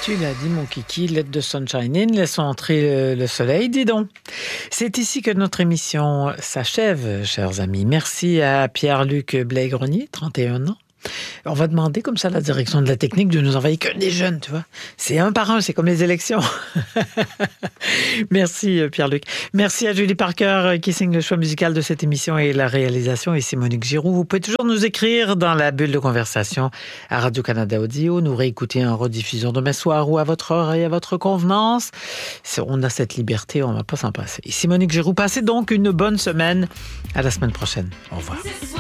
Tu l'as dit, mon kiki, let the sunshine in, laissons entrer le soleil, dis donc. C'est ici que notre émission s'achève, chers amis. Merci à Pierre-Luc Blais-Grenier, 31 ans. On va demander comme ça à la direction de la technique de nous envoyer que des jeunes, tu vois. C'est un par un, c'est comme les élections. Merci Pierre-Luc. Merci à Julie Parker qui signe le choix musical de cette émission et la réalisation. Ici Monique Giroux. Vous pouvez toujours nous écrire dans la bulle de conversation à Radio-Canada Audio, nous réécouter en rediffusion demain soir ou à votre heure et à votre convenance. On a cette liberté, on ne va pas s'en passer. Ici Monique Giroux. Passez donc une bonne semaine. À la semaine prochaine. Au revoir.